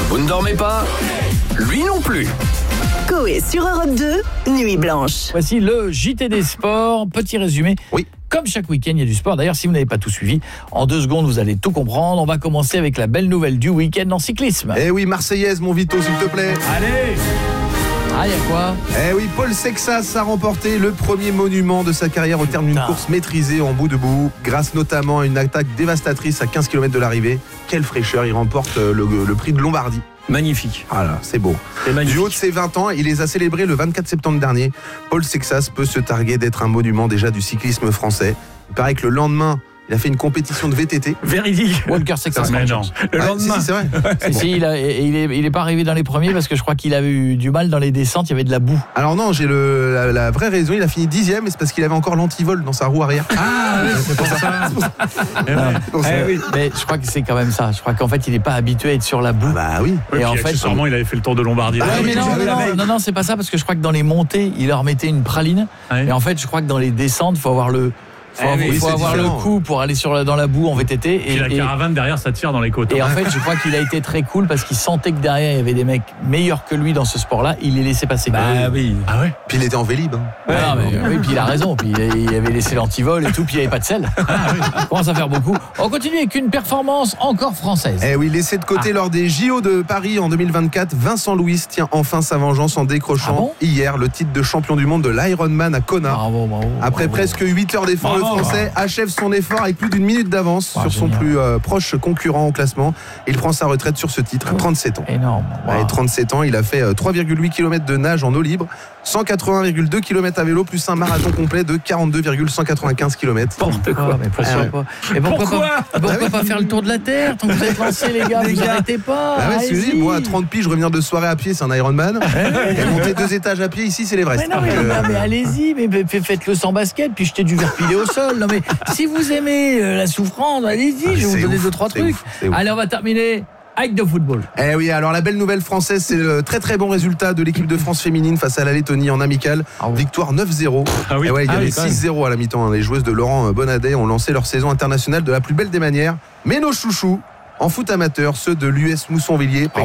Vous ne dormez pas ? Lui non plus. Coé sur Europe 2, Nuit Blanche. Voici le JT des sports, petit résumé. Oui. Comme chaque week-end, il y a du sport. D'ailleurs, si vous n'avez pas tout suivi, en 2 secondes, vous allez tout comprendre. On va commencer avec la belle nouvelle du week-end en cyclisme. Eh oui, Marseillaise, mon Vito, s'il te plaît. Allez! Ah, il y a quoi? Eh oui, Paul Sexas a remporté le premier monument de sa carrière au terme d'une course maîtrisée en bout de bout, grâce notamment à une attaque dévastatrice à 15 km de l'arrivée. Quelle fraîcheur, il remporte le prix de Lombardie. Magnifique. Voilà, c'est beau. C'est magnifique. Du haut de ses 20 ans, il les a célébrés le 24 septembre dernier. Paul Sexas peut se targuer d'être un monument déjà du cyclisme français. Il paraît que le lendemain, il a fait une compétition de VTT. Véridique. Walker Sexas. Mais non. Le lendemain. Si, c'est vrai. Si, il est pas arrivé dans les premiers parce que je crois qu'il avait eu du mal dans les descentes, il y avait de la boue. Alors non, j'ai la vraie raison, il a fini 10e et c'est parce qu'il avait encore l'antivol dans sa roue arrière. Ah oui, c'est pour ça. Oui. Mais je crois que c'est quand même ça. Je crois qu'en fait, il n'est pas habitué à être sur la boue. Bah oui. Et en fait, sûrement, il avait fait le tour de Lombardie. Ouais, mais non, c'est pas ça parce que je crois que dans les montées, il leur mettait une praline. Ouais. Et en fait, je crois que dans les descentes, il faut avoir le coup pour aller dans la boue en VTT. Et la caravane derrière, ça tire dans les côtes. Et en fait, je crois qu'il a été très cool parce qu'il sentait que derrière, il y avait des mecs meilleurs que lui dans ce sport-là. Il les laissait passer. Oui. Ah ouais. Puis il était en Vélib. Oui, puis il a raison. Puis il avait laissé l'antivol et tout. Puis il n'y avait pas de sel. Il commence à faire beaucoup. On continue avec une performance encore française. Eh oui, laissé de côté lors des JO de Paris en 2024, Vincent Louis tient enfin sa vengeance en décrochant hier le titre de champion du monde de l'Ironman à Kona. Bravo. Après presque 8 heures d'effort, le Français achève son effort avec plus d'une minute d'avance sur son plus proche concurrent au classement. Il prend sa retraite sur ce titre à 37 ans. Énorme. Ouais, 37 ans, il a fait 3,8 km de nage en eau libre, 180,2 km à vélo, plus un marathon complet de 42,195 km. N'importe quoi. Mais pourquoi pas faire le tour de la Terre tant que vous êtes lancés, les gars? Vous n'arrêtez pas. Ah ouais, c'est moi, à 30 piges, revenir de soirée à pied, c'est un Ironman. Et monter 2 étages à pied, ici, c'est l'Everest. Mais allez-y, mais faites-le sans basket, puis jetez du verre pilé au sol. Non, mais si vous aimez la souffrance, allez-y, je vais vous donner 2-3 trucs. Allez, on va terminer avec de football. Eh oui, alors la belle nouvelle française, c'est le très très bon résultat de l'équipe de France féminine face à la Lettonie en amical. Victoire 9-0. Ah oui. Et ouais, il y avait 6-0 à la mi-temps. Les joueuses de Laurent Bonaday ont lancé leur saison internationale de la plus belle des manières. Mais nos chouchous, en foot amateur, ceux de l'US Mousson-Villiers,